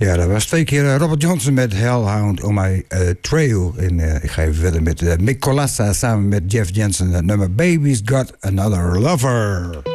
Ja, dat was 2 keer Robert Johnson met Hellhound on My Trail. En ik ga even verder met Mick Colassa samen met Jeff Jensen. Het nummer Baby's Got Another Lover.